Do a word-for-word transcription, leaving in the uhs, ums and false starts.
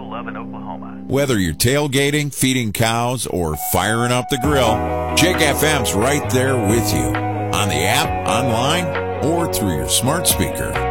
eleven, Oklahoma. Whether you're tailgating, feeding cows, or firing up the grill, Jake F M's right there with you. On the app, online, or through your smart speaker.